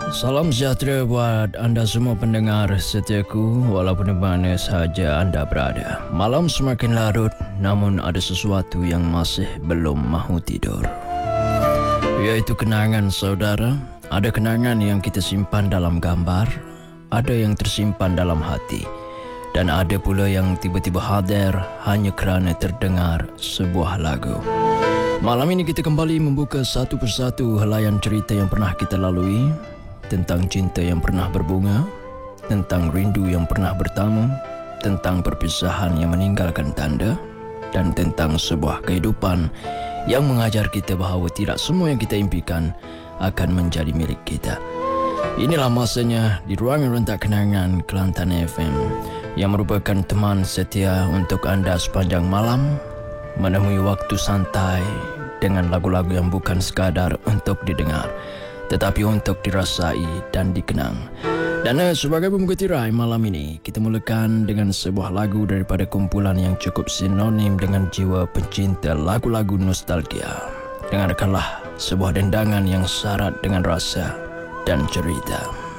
Salam sejahtera buat anda semua pendengar setiaku walaupun di mana sahaja anda berada. Malam semakin larut namun ada sesuatu yang masih belum mahu tidur. Iaitu kenangan saudara. Ada kenangan yang kita simpan dalam gambar, ada yang tersimpan dalam hati, dan ada pula yang tiba-tiba hadir hanya kerana terdengar sebuah lagu. Malam ini kita kembali membuka satu persatu helaian cerita yang pernah kita lalui, tentang cinta yang pernah berbunga, tentang rindu yang pernah bertamu, tentang perpisahan yang meninggalkan tanda, dan tentang sebuah kehidupan yang mengajar kita bahawa tidak semua yang kita impikan akan menjadi milik kita. Inilah masanya di Ruangan Rentak Kenangan Kelantan FM yang merupakan teman setia untuk anda sepanjang malam, menemui waktu santai dengan lagu-lagu yang bukan sekadar untuk didengar, tetapi untuk dirasai dan dikenang. Dan sebagai pembuka tirai malam ini, kita mulakan dengan sebuah lagu daripada kumpulan yang cukup sinonim dengan jiwa pencinta lagu-lagu nostalgia. Dengarkanlah sebuah dendangan yang syarat dengan rasa dan cerita.